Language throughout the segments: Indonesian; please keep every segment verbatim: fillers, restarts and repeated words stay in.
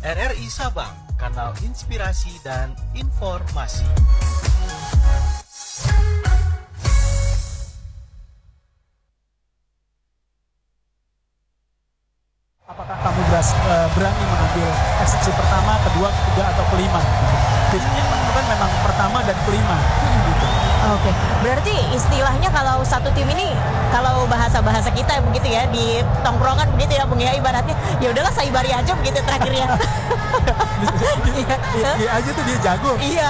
R R I Sabang, kanal inspirasi dan informasi. Apakah kamu beras, uh, berani mengambil eksekusi pertama, kedua, ketiga, atau kelima? Biasanya teman-teman memang pertama dan kelima. Gitu. Oke, berarti istilahnya kalau satu tim ini, kalau bahasa-bahasa kita begitu ya, di tongkrongan begitu ya Bung ya, ibaratnya ya udahlah Saibari aja begitu terakhirnya. Iya, iya, iya aja tuh dia jago. Iya.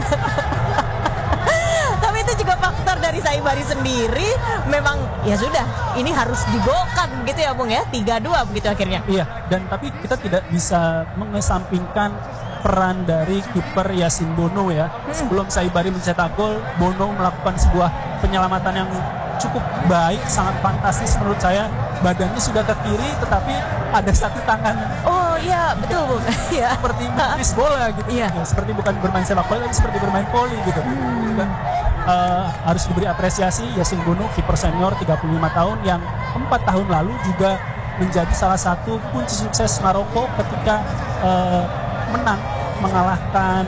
Tapi itu juga faktor dari Saibari sendiri, memang ya sudah, ini harus digokan begitu ya Bung ya, tiga dua begitu akhirnya. Iya, dan tapi kita tidak bisa mengesampingkan peran dari kiper Yasin Bono ya. Hmm. Sebelum Saibari mencetak gol, Bono melakukan sebuah penyelamatan yang cukup baik, sangat fantastis menurut saya. Badannya sudah ke kiri, tetapi ada satu tangan. Oh iya, betul Bung. Iya. Seperti menepis bola gitu. Iya. Ya, seperti bukan bermain sepak bola, tapi seperti bermain voli gitu. Hmm. Dan uh, harus diberi apresiasi Yasin Bono, kiper senior tiga puluh lima tahun yang empat tahun lalu juga menjadi salah satu kunci sukses Maroko ketika uh, menang mengalahkan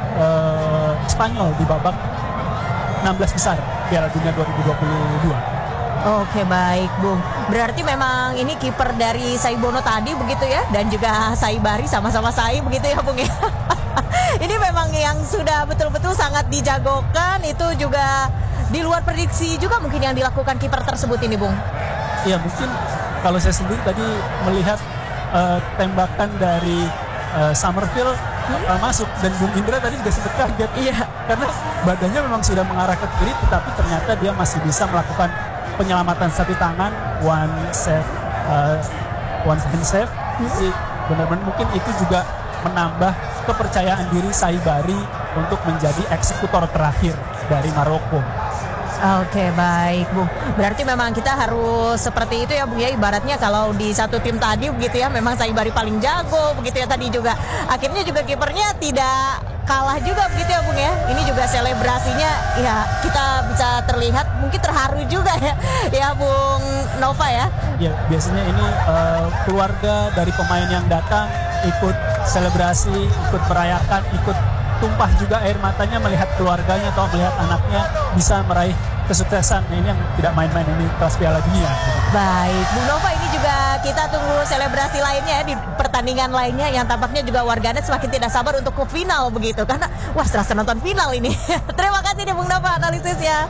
uh, Spanyol di babak enam belas besar Piala Dunia dua ribu dua puluh dua. Oke, baik Bung. Berarti memang ini kiper dari Saibono tadi begitu ya, dan juga Saibari sama-sama Sai begitu ya Bung ya. Ini memang yang sudah betul-betul sangat dijagokan, itu juga di luar prediksi juga mungkin yang dilakukan kiper tersebut ini Bung. Iya, mungkin kalau saya sendiri tadi melihat uh, tembakan dari uh, Summerfield uh, masuk, dan Bung Indra tadi juga sempat kaget. Iya, karena badannya memang sudah mengarah ke kiri, tetapi ternyata dia masih bisa melakukan penyelamatan satu tangan, one save, uh, one hand save. Jadi benar-benar mungkin itu juga menambah kepercayaan diri Saibari untuk menjadi eksekutor terakhir dari Maroko. Oke, baik Bung. Berarti memang kita harus seperti itu ya Bung ya. Ibaratnya kalau di satu tim tadi begitu ya, memang Saibari paling jago begitu ya tadi juga. Akhirnya juga kipernya tidak kalah juga begitu ya Bung ya. Ini juga selebrasinya ya kita bisa terlihat mungkin terharu juga ya, ya Bung Nova ya. Ya, biasanya ini uh, keluarga dari pemain yang datang ikut selebrasi, ikut merayakan, ikut tumpah juga air matanya melihat keluarganya atau melihat anaknya bisa meraih kesuksesan. Ini yang tidak main-main, ini kelas Piala Dunia. Baik, Bung Nova, ini juga kita tunggu selebrasi lainnya ya, di pertandingan lainnya yang tampaknya juga warganet semakin tidak sabar untuk ke final begitu, karena wah serasa nonton final ini. Terima kasih nih Bung Nova analisisnya.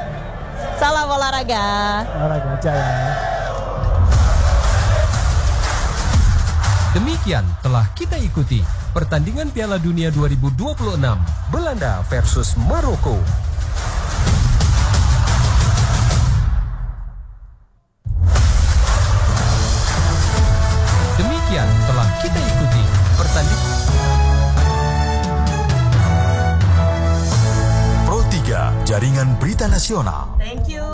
Salam olahraga. Olahraga aja ya. Demikian telah kita ikuti pertandingan Piala Dunia dua ribu dua puluh enam Belanda versus Maroko. Demikian telah kita ikuti pertandingan Pro tiga, Jaringan Berita Nasional. Thank you.